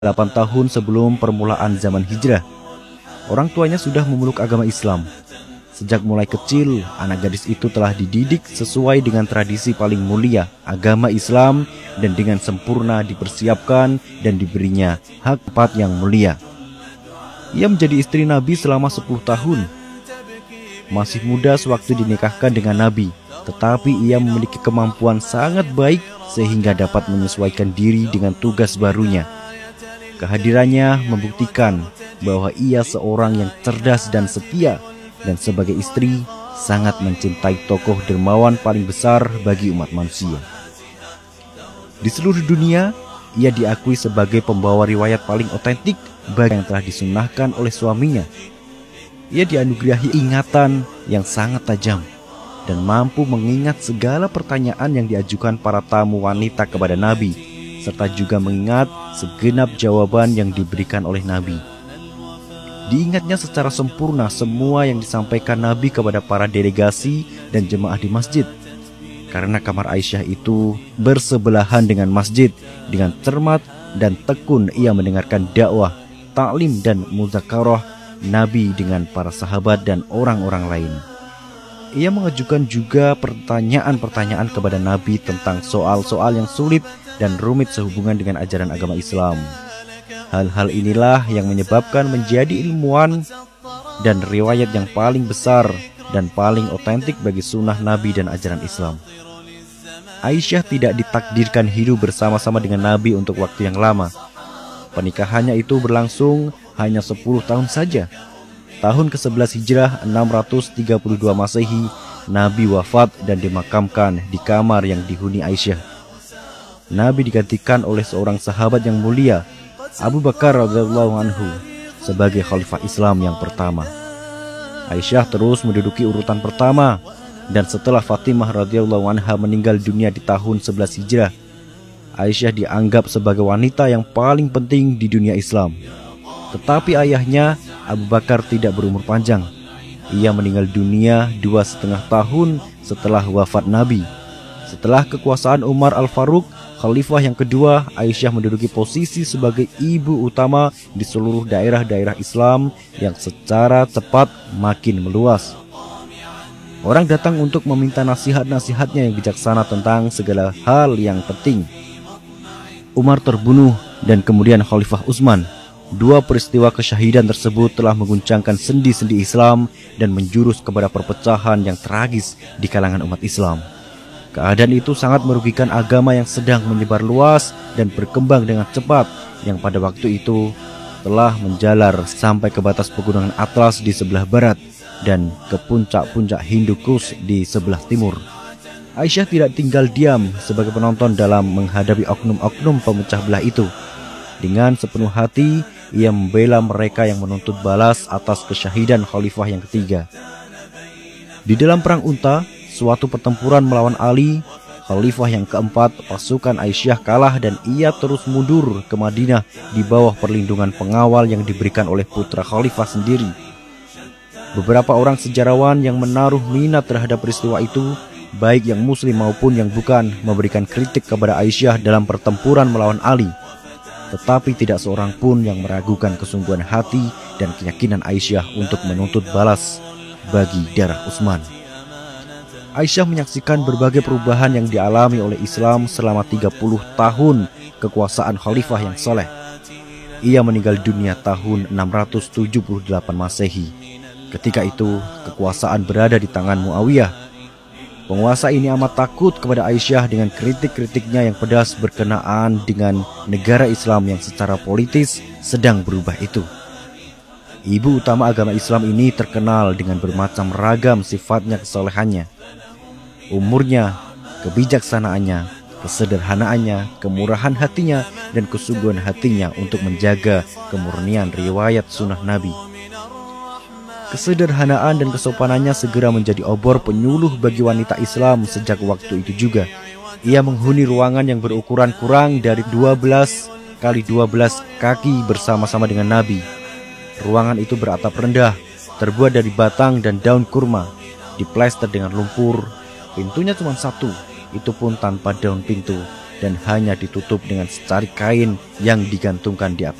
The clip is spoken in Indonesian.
8 tahun sebelum permulaan zaman hijrah. Orang tuanya sudah memeluk agama Islam. Sejak mulai kecil, anak gadis itu telah dididik sesuai dengan tradisi paling mulia, agama Islam, dan dengan sempurna dipersiapkan dan diberinya hak tempat yang mulia. Ia menjadi istri Nabi selama 10 tahun. Masih muda sewaktu dinikahkan dengan Nabi, tetapi ia memiliki kemampuan sangat baik sehingga dapat menyesuaikan diri dengan tugas barunya. Kehadirannya membuktikan bahwa ia seorang yang cerdas dan setia, dan sebagai istri sangat mencintai tokoh dermawan paling besar bagi umat manusia. Di seluruh dunia, ia diakui sebagai pembawa riwayat paling otentik bagi yang telah disunahkan oleh suaminya. Ia dianugerahi ingatan yang sangat tajam dan mampu mengingat segala pertanyaan yang diajukan para tamu wanita kepada Nabi, serta juga mengingat segenap jawaban yang diberikan oleh Nabi. Diingatnya secara sempurna semua yang disampaikan Nabi kepada para delegasi dan jemaah di masjid. Karena kamar Aisyah itu bersebelahan dengan masjid, dengan cermat dan tekun ia mendengarkan dakwah, taklim dan muzakarah Nabi dengan para sahabat dan orang-orang lain. Ia mengajukan juga pertanyaan-pertanyaan kepada Nabi tentang soal-soal yang sulit dan rumit sehubungan dengan ajaran agama Islam. Hal-hal inilah yang menyebabkan menjadi ilmuwan dan riwayat yang paling besar dan paling otentik bagi sunnah Nabi dan ajaran Islam. Aisyah tidak ditakdirkan hidup bersama-sama dengan Nabi untuk waktu yang lama. Pernikahannya itu berlangsung hanya 10 tahun saja. Tahun ke-11 Hijrah 632 Masehi, Nabi wafat dan dimakamkan di kamar yang dihuni Aisyah. Nabi digantikan oleh seorang sahabat yang mulia, Abu Bakar radhiyallahu anhu, sebagai khalifah Islam yang pertama. Aisyah terus menduduki urutan pertama, dan setelah Fatimah radhiyallahu anha meninggal dunia di tahun 11 Hijrah, Aisyah dianggap sebagai wanita yang paling penting di dunia Islam. Tetapi ayahnya, Abu Bakar, tidak berumur panjang. Ia meninggal dunia 2,5 tahun setelah wafat Nabi. Setelah kekuasaan Umar Al-Faruq, khalifah yang kedua, Aisyah menduduki posisi sebagai ibu utama di seluruh daerah-daerah Islam yang secara cepat makin meluas. Orang datang untuk meminta nasihat-nasihatnya yang bijaksana tentang segala hal yang penting. Umar terbunuh dan kemudian Khalifah Utsman. Dua peristiwa kesyahidan tersebut telah mengguncangkan sendi-sendi Islam dan menjurus kepada perpecahan yang tragis di kalangan umat Islam. Keadaan itu sangat merugikan agama yang sedang menyebar luas dan berkembang dengan cepat, yang pada waktu itu telah menjalar sampai ke batas pegunungan Atlas di sebelah barat dan ke puncak-puncak Hindu Kush di sebelah timur. Aisyah tidak tinggal diam sebagai penonton dalam menghadapi oknum-oknum pemecah belah itu. Dengan sepenuh hati, ia membela mereka yang menuntut balas atas kesyahidan khalifah yang ketiga. Di dalam perang Unta, suatu pertempuran melawan Ali, khalifah yang keempat, pasukan Aisyah kalah dan ia terus mundur ke Madinah di bawah perlindungan pengawal yang diberikan oleh putra khalifah sendiri. Beberapa orang sejarawan yang menaruh minat terhadap peristiwa itu, baik yang muslim maupun yang bukan, memberikan kritik kepada Aisyah dalam pertempuran melawan Ali. Tetapi tidak seorang pun yang meragukan kesungguhan hati dan keyakinan Aisyah untuk menuntut balas bagi darah Utsman. Aisyah menyaksikan berbagai perubahan yang dialami oleh Islam selama 30 tahun kekuasaan khalifah yang soleh. Ia meninggal dunia tahun 678 Masehi. Ketika itu, kekuasaan berada di tangan Muawiyah. Penguasa ini amat takut kepada Aisyah dengan kritik-kritiknya yang pedas berkenaan dengan negara Islam yang secara politis sedang berubah itu. Ibu utama agama Islam ini terkenal dengan bermacam ragam sifatnya kesolehannya. Umurnya, kebijaksanaannya, kesederhanaannya, kemurahan hatinya, dan kesungguhan hatinya untuk menjaga kemurnian riwayat sunnah Nabi. Kesederhanaan dan kesopanannya segera menjadi obor penyuluh bagi wanita Islam sejak waktu itu juga. Ia menghuni ruangan yang berukuran kurang dari 12 kali 12 kaki bersama-sama dengan Nabi. Ruangan itu beratap rendah, terbuat dari batang dan daun kurma, diplester dengan lumpur. Pintunya cuma satu, itu pun tanpa daun pintu. dan hanya ditutup dengan secari kain yang digantungkan di atas.